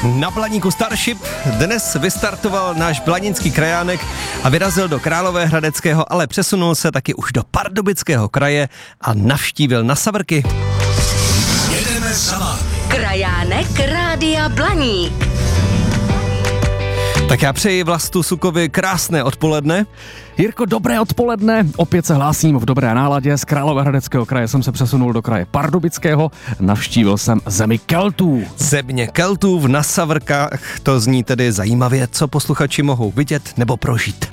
Na Blaníku Starship dnes vystartoval náš blaninský krajánek a vyrazil do Královéhradeckého, ale přesunul se taky už do Pardubického kraje a navštívil Nasavrky. Jedeme za vámi. Krajánek Rádia Blaník. Tak já přeji Vlastu Sukovi krásné odpoledne. Jirko, dobré odpoledne. Opět se hlásím v dobré náladě. Z Královéhradeckého kraje jsem se přesunul do kraje Pardubického. Navštívil jsem zemi Keltů. Země Keltů v Nasavrkách, to zní tedy zajímavě, co posluchači mohou vidět nebo prožít.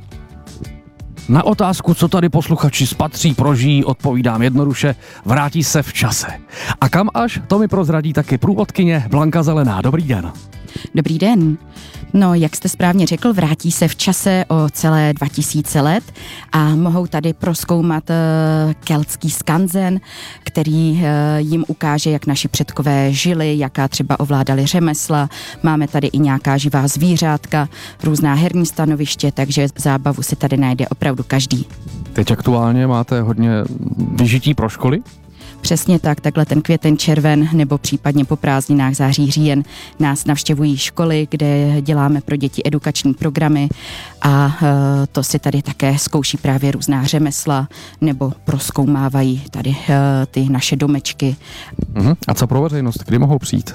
Na otázku, co tady posluchači spatří, prožijí, odpovídám jednoduše, vrátí se v čase. A kam až, to mi prozradí taky průvodkyně Blanka Zelená. Dobrý den. Dobrý den. No, jak jste správně řekl, vrátí se v čase o celé 2000 let a mohou tady prozkoumat keltský skanzen, který jim ukáže, jak naši předkové žili, jaká třeba ovládali řemesla. Máme tady i nějaká živá zvířátka, různá herní stanoviště, takže zábavu si tady najde opravdu každý. Teď aktuálně máte hodně vyžití pro školy? Přesně tak, takhle ten květen, červen nebo případně po prázdninách září, říjen nás navštěvují školy, kde děláme pro děti edukační programy a to si tady také zkouší právě různá řemesla nebo prozkoumávají tady ty naše domečky. A co pro veřejnost, kdy mohou přijít?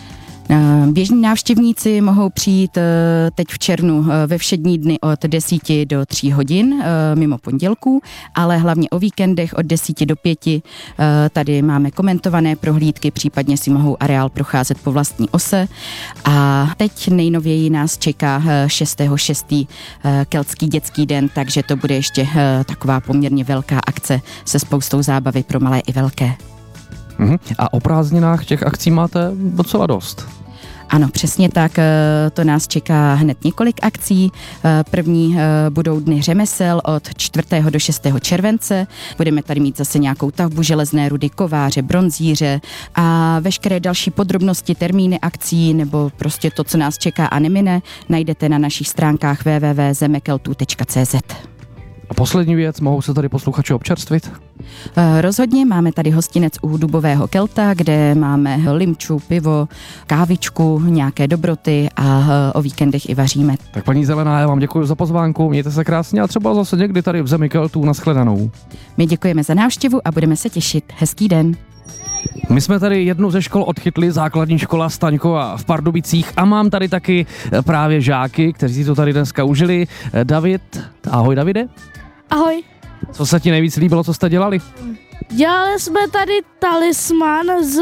Běžní návštěvníci mohou přijít teď v červnu ve všední dny od 10 do 3 hodin mimo pondělků, ale hlavně o víkendech od 10 do 5. Tady máme komentované prohlídky, případně si mohou areál procházet po vlastní ose. A teď nejnověji nás čeká 6.6. Keltský dětský den, takže to bude ještě taková poměrně velká akce se spoustou zábavy pro malé i velké. A o prázdninách těch akcí máte docela dost. Ano, přesně tak, to nás čeká hned několik akcí. První budou dny řemesel od 4. do 6. července. Budeme tady mít zase nějakou tavbu železné rudy, kováře, bronzíře a veškeré další podrobnosti, termíny akcí nebo prostě to, co nás čeká a nemine, najdete na našich stránkách www.zemekeltu.cz. A poslední věc, mohou se tady posluchači občerstvit? Rozhodně, máme tady hostinec u Dubového Kelta, kde máme limču, pivo, kávičku, nějaké dobroty a o víkendech i vaříme. Tak paní Zelená, já vám děkuji za pozvánku, mějte se krásně a třeba zase někdy tady v zemi Keltů nashledanou. My děkujeme za návštěvu a budeme se těšit. Hezký den. My jsme tady jednu ze škol odchytli, základní škola Staňkova v Pardubicích a mám tady taky právě žáky, kteří si to tady dneska užili. David, ahoj Davide. Ahoj. Co se ti nejvíc líbilo, co jste dělali? Dělali jsme tady talisman z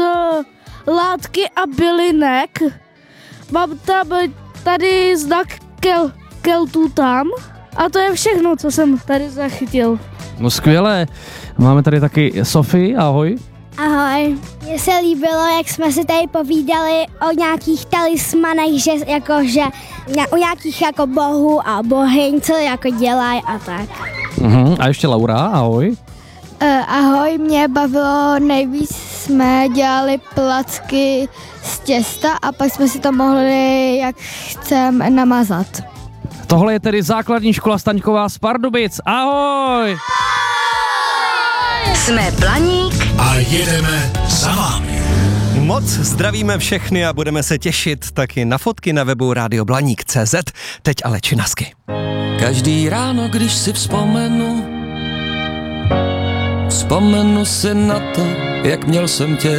látky a bylinek. Mám tam tady znak Keltů tam a to je všechno, co jsem tady zachytil. No skvělé. Máme tady taky Sofii, ahoj. Ahoj. Mně se líbilo, jak jsme si tady povídali o nějakých talismanech, že jakože o nějakých jako bohů a bohyň, co jako dělají a tak. A ještě Laura, ahoj. Ahoj, mě bavilo nejvíc, jsme dělali placky z těsta a pak jsme si to mohli, jak chceme, namazat. Tohle je tedy základní škola Staňková z Pardubic, ahoj! Jsme Blaník A jedeme za vámi. Moc zdravíme všechny a budeme se těšit taky na fotky na webu radioblaník.cz. Teď ale činasky. Každý ráno, když si vzpomenu si na to, jak měl jsem tě